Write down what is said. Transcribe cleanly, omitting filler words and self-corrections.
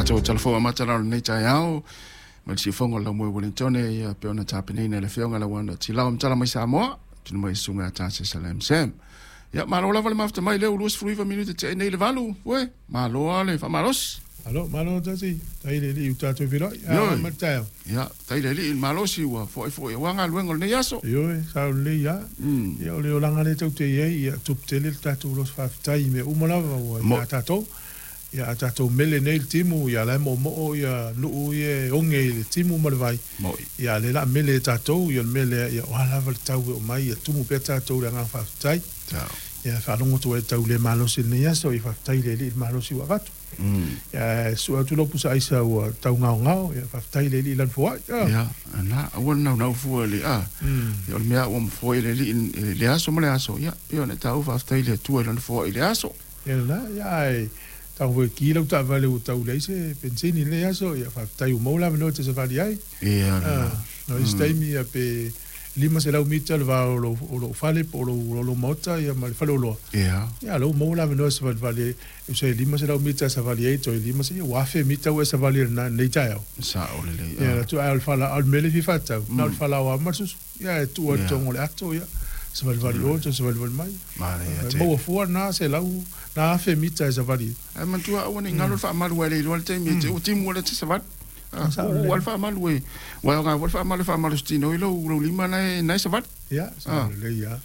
Tato telefona matala nei tai au. Ma si fonga la mo Wellington e pe ona tapini nei le fionga la wana tila o mtala mai Samoa. Tunu mai sunga tase Salem Sam. Ya malo la vale mafta mai le ulus fruiva minuta te nei le valu. We, malo ale fa malos. Alo, malo tasi. Tai le li utato vilo. Ya, matao. Ya, tai le li malo si wa foi wanga luengo nei aso. Yo, sa le ya. Ya le olanga le tau te ye, ya tup te le tatu los fa tai me umolava wa tato. Ya tato mele nei timu ya la mo ya no ye onge le timu malvai. Ya le la mele tato ya mele ya wala val tau o mai ya tumu pe tato la nga fa tai. Ya fa longo to e tau le malo se nei aso i fa tai le malo si wa gato. Ya so tu lo pusa isa wa tau ngao ya fa tai le lan fo ya ana wona na fo le ya me a fo le aso mo le aso ya yo ne tau fa tai le tu lan fo le aso ya na ya tau ve kilo ta vale o tau le se pensini le aso ya fa tai mo la no te se va ai ya no stai mi a pe lima se la umita va o lo fale por lo mota ya mal falo lo ya lo mo la no se vale se lima se la umita se vale to lima se wa fe mita o se vale na nei tao sa o le ya tu al fala al mele fi fata na al fala wa marsus ya tu o tongo le ato ya se vale o se vale mai mo fo na se la na fe mita se vale ai man tu a woni ngalo fa mal wele lo te mi te ultimo le se vale wal fa mal we wa ga wal fa mal stino lo lima na se vale ya sa le ya